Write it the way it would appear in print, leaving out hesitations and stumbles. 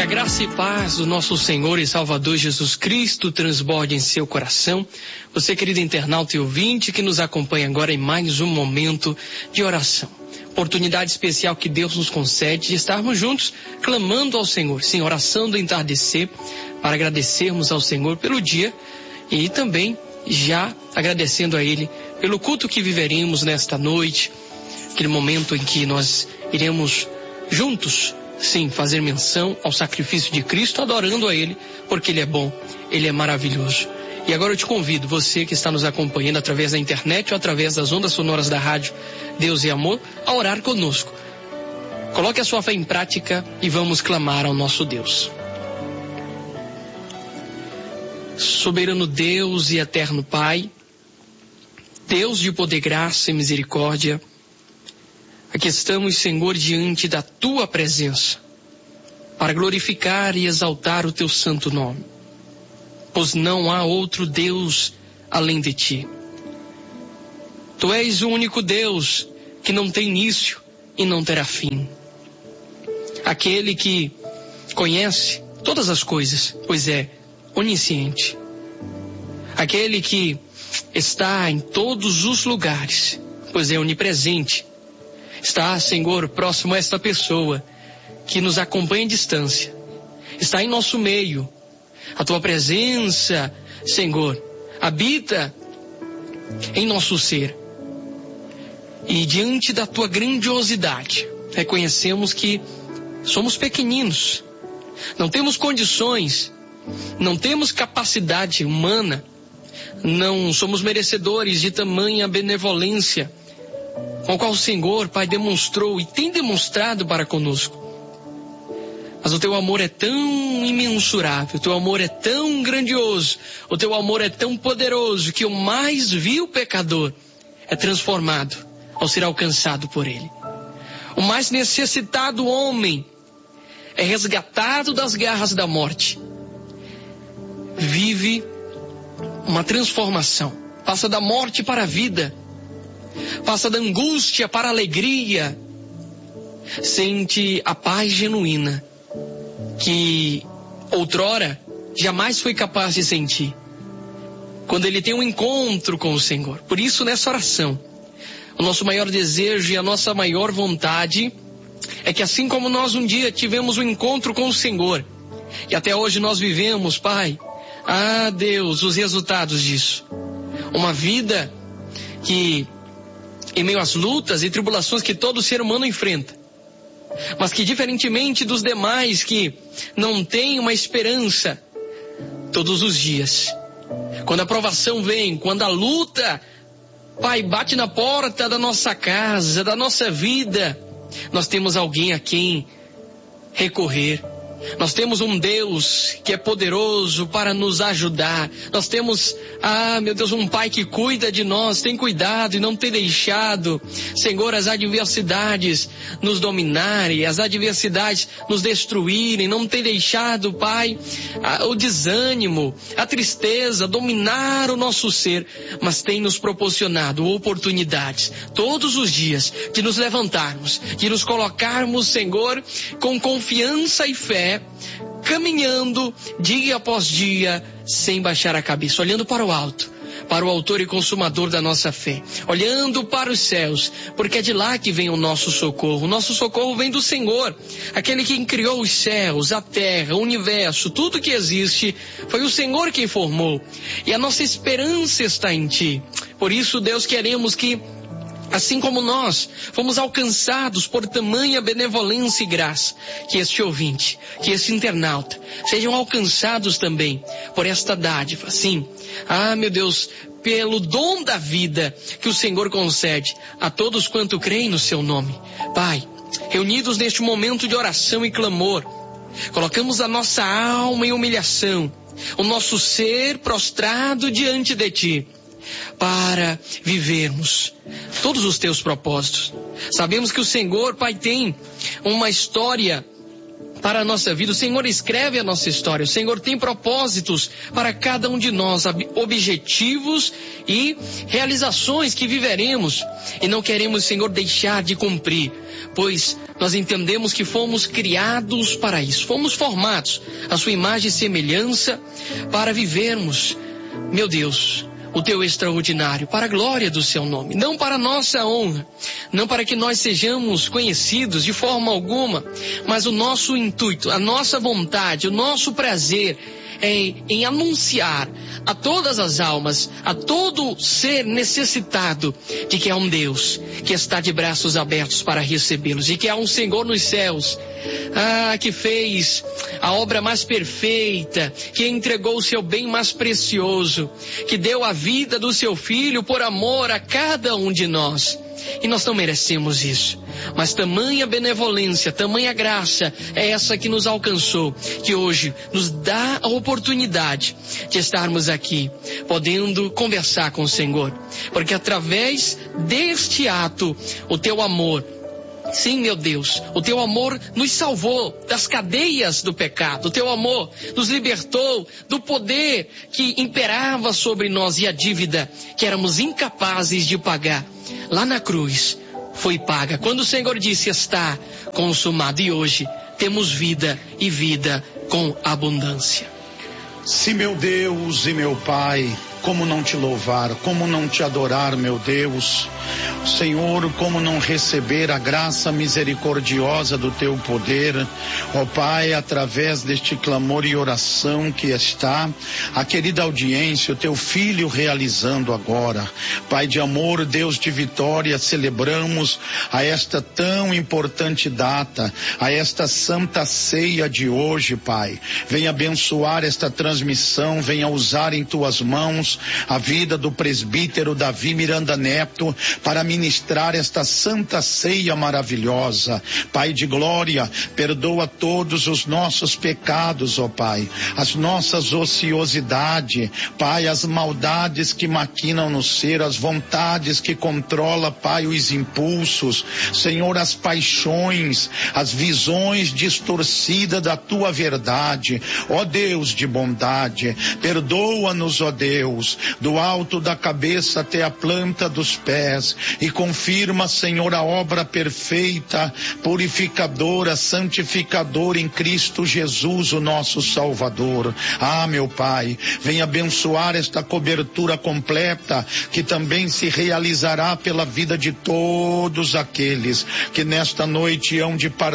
a graça e paz do nosso Senhor e Salvador Jesus Cristo transborde em seu coração. Você, querido internauta e ouvinte, que nos acompanha agora em mais um momento de oração. Oportunidade especial que Deus nos concede de estarmos juntos, clamando ao Senhor, sim, oração do entardecer, para agradecermos ao Senhor pelo dia e também já agradecendo a Ele pelo culto que viveremos nesta noite, aquele momento em que nós iremos juntos, sim, fazer menção ao sacrifício de Cristo, adorando a Ele, porque Ele é bom, Ele é maravilhoso. E agora eu te convido, você que está nos acompanhando através da internet ou através das ondas sonoras da rádio Deus e Amor, a orar conosco. Coloque a sua fé em prática e vamos clamar ao nosso Deus. Soberano Deus e eterno Pai, Deus de poder, graça e misericórdia, aqui estamos, Senhor, diante da Tua presença, para glorificar e exaltar o Teu santo nome, pois não há outro Deus além de Ti. Tu és o único Deus que não tem início e não terá fim. Aquele que conhece todas as coisas, pois é onisciente. Aquele que está em todos os lugares, pois é onipresente. Está, Senhor, próximo a esta pessoa que nos acompanha à distância. Está em nosso meio. A Tua presença, Senhor, habita em nosso ser. E diante da Tua grandiosidade, reconhecemos que somos pequeninos. Não temos condições, não temos capacidade humana, não somos merecedores de tamanha benevolência com o qual o Senhor, Pai, demonstrou e tem demonstrado para conosco. Mas o Teu amor é tão imensurável, o Teu amor é tão grandioso, o Teu amor é tão poderoso que o mais vil pecador é transformado ao ser alcançado por Ele. O mais necessitado homem é resgatado das garras da morte. Vive uma transformação, passa da morte para a vida, passa da angústia para a alegria, sente a paz genuína que outrora jamais foi capaz de sentir, quando ele tem um encontro com o Senhor. Por isso, nessa oração, o nosso maior desejo e a nossa maior vontade é que, assim como nós um dia tivemos um encontro com o Senhor, e até hoje nós vivemos, Pai, Deus, os resultados disso. Uma vida que, em meio às lutas e tribulações que todo ser humano enfrenta, mas que, diferentemente dos demais que não têm uma esperança, todos os dias, quando a provação vem, quando a luta, Pai, bate na porta da nossa casa, da nossa vida, nós temos alguém a quem recorrer. Nós temos um Deus que é poderoso para nos ajudar. Nós temos, meu Deus, um Pai que cuida de nós, tem cuidado e não tem deixado, Senhor, as adversidades nos dominarem, as adversidades nos destruírem, não tem deixado, Pai, o desânimo, a tristeza dominar o nosso ser, mas tem nos proporcionado oportunidades todos os dias de nos levantarmos, de nos colocarmos, Senhor, com confiança e fé, caminhando dia após dia, sem baixar a cabeça, olhando para o alto, para o autor e consumador da nossa fé, olhando para os céus, porque é de lá que vem o nosso socorro. O nosso socorro vem do Senhor, aquele que criou os céus, a terra, o universo, tudo que existe, foi o Senhor quem formou, e a nossa esperança está em Ti. Por isso, Deus, queremos que, assim como nós fomos alcançados por tamanha benevolência e graça, que este ouvinte, que este internauta, sejam alcançados também por esta dádiva, sim, meu Deus, pelo dom da vida que o Senhor concede a todos quanto creem no Seu nome. Pai, reunidos neste momento de oração e clamor, colocamos a nossa alma em humilhação, o nosso ser prostrado diante de Ti, para vivermos todos os Teus propósitos. Sabemos que o Senhor, Pai, tem uma história para a nossa vida. O Senhor escreve a nossa história. O Senhor tem propósitos para cada um de nós, objetivos e realizações que viveremos. E não queremos, Senhor, deixar de cumprir, pois nós entendemos que fomos criados para isso. Fomos formados à sua imagem e semelhança para vivermos, meu Deus, o teu extraordinário, para a glória do seu nome, não para a nossa honra, não para que nós sejamos conhecidos de forma alguma, mas o nosso intuito, a nossa vontade, o nosso prazer é em anunciar a todas as almas, a todo ser necessitado de que há um Deus que está de braços abertos para recebê-los, e que há um Senhor nos céus, que fez a obra mais perfeita, que entregou o seu bem mais precioso, que deu a vida do seu Filho por amor a cada um de nós. E nós não merecemos isso, mas tamanha benevolência, tamanha graça é essa que nos alcançou, que hoje nos dá a oportunidade de estarmos aqui, podendo conversar com o Senhor, porque através deste ato, o teu amor, sim, meu Deus, o teu amor nos salvou das cadeias do pecado. O teu amor nos libertou do poder que imperava sobre nós e a dívida que éramos incapazes de pagar. Lá na cruz foi paga, quando o Senhor disse: está consumado. E hoje temos vida, e vida com abundância. Sim, meu Deus e meu Pai, como não te louvar, como não te adorar, meu Deus. Senhor, como não receber a graça misericordiosa do teu poder, ó Pai, através deste clamor e oração que está a querida audiência, o teu filho realizando agora. Pai de amor, Deus de vitória, celebramos a esta tão importante data, a esta santa ceia de hoje, Pai. Venha abençoar esta transmissão, venha usar em tuas mãos a vida do presbítero Davi Miranda Neto para ministrar esta santa ceia maravilhosa. Pai de glória, perdoa todos os nossos pecados, ó Pai, as nossas ociosidades, Pai, as maldades que maquinam no ser, as vontades que controla, Pai, os impulsos, Senhor, as paixões, as visões distorcidas da tua verdade. Ó Deus de bondade, perdoa-nos, ó Deus, do alto da cabeça até a planta dos pés, e confirma, Senhor, a obra perfeita, purificadora, santificadora em Cristo Jesus, o nosso Salvador. Meu Pai, venha abençoar esta cobertura completa, que também se realizará pela vida de todos aqueles que nesta noite hão de participar